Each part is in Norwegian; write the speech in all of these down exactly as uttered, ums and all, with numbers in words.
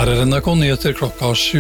Her er N R K Nyheter klokka sju.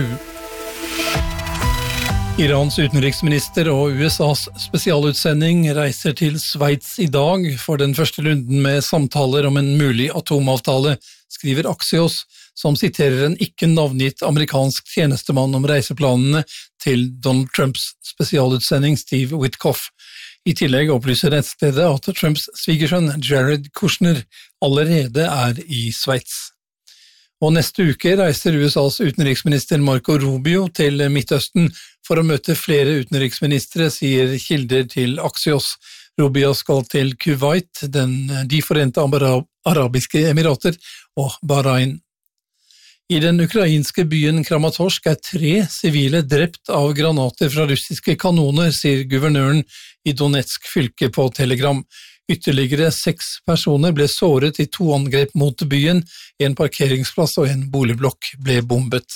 Irans utenriksminister og U S A's spesialutsending reiser til Sveits i dag for den første runden med samtaler om en mulig atomavtale, skriver Axios, som siterer en ikke navngitt amerikansk tjenestemann om reiseplanene til Donald Trumps spesialutsending Steve Witkoff. I tillegg opplyser nettstedet at Trumps svigersønn Jared Kushner allerede er i Sveits. Og neste uke reiser U S A's utenriksminister Marco Rubio til Midtøsten for å møte flere utenriksministre, sier kilder til Axios. Rubio skal til Kuwait, den, de forente arabiske emirater og Bahrain. I den ukrainske byen Kramatorsk er tre sivile drept av granater fra russiske kanoner, sier guvernøren i Donetsk fylke på Telegram. Ytterligere seks personer ble såret i to angrep mot byen, en parkeringsplass og en boligblokk ble bombet.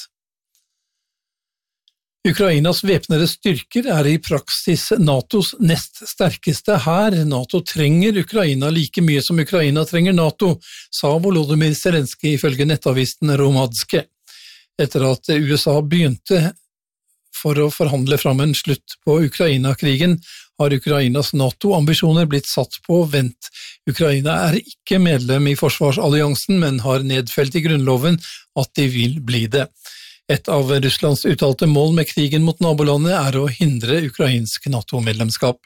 Ukrainas væpnede styrker er i praksis NATOs nest sterkeste hær. NATO trenger Ukraina like mye som Ukraina trenger NATO, sa Volodymyr Zelenskyj ifølge nettavisen Romadske. Etter at U S A begynte for å forhandle fram en slutt på Ukraina-krigen, har Ukrainas NATO-ambisjoner blitt satt på vent. Ukraina er ikke medlem i forsvarsalliansen, men har nedfelt i grunnloven at de vil bli det. Et av Russlands uttalte mål med krigen mot nabolandet er å hindre ukrainsk NATO-medlemskap.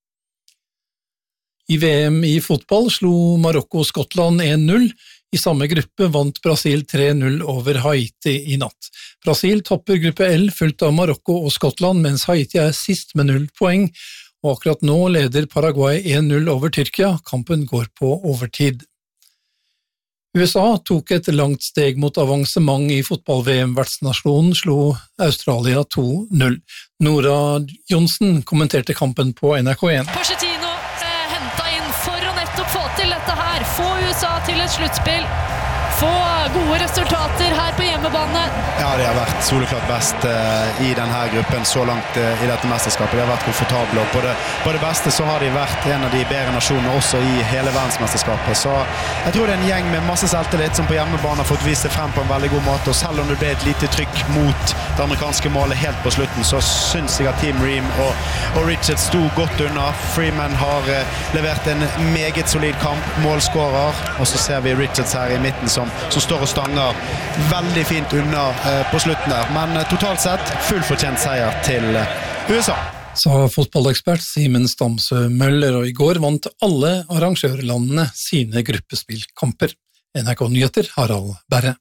I V M i fotball slo Marokko Skottland en null. I samme gruppe vant Brasil tre null over Haiti i natt. Brasil topper gruppe L fulgt av Marokko og Skottland, mens Haiti er sist med null poeng, og akkurat nå leder Paraguay en null over Tyrkia. Kampen går på overtid. U S A tok et langt steg mot avansement i fotball-V M-vertsnasjonen, slo Australia to null. Nora Johnsen kommenterte kampen på N R K én. Pochettino eh, hentet inn for å nettopp få til dette her, få U S A til et sluttspill, få gode resultater her på hjemmebane. Ja, det har vært soleklart best uh, i denne gruppen så langt uh, i dette mesterskapet. De har vært komfortable, og på det, på det beste så har de vært en av de bedre nasjonene også i hele verdensmesterskapet. Så jeg tror det er en gjeng med masse selvtillit som på hjemmebane har fått vist seg frem på en veldig god måte, og selv om det ble et lite trykk mot det amerikanske målet helt på slutten, så synes jeg at Team Ream og, og Richards sto godt unna. Freeman har uh, levert en meget solid kamp, målskårer, og så ser vi Richards her i midten som som står og stanger veldig fint unna eh, på slutten der, men eh, totalt sett fullfortjent seier til eh, U S A. Sa fotballekspert Simen Stamsø Møller, og i går vant alle arrangørlandene sine gruppespillkamper. N R K Nyheter, Harald Berre.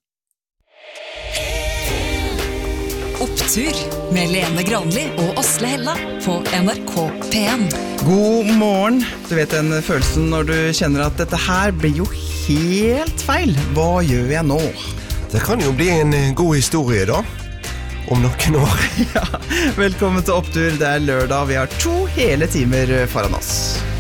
Opptur med Lene Granli og Asle Hella på N R K P en. God morgen. Du vet den følelsen når du kjenner at dette her blir jo helt feil. Hva gjør jeg nå? Det kan jo bli en god historie da, om noen år. Ja, velkommen til Opptur. Det er lørdag, vi har to hele timer foran oss.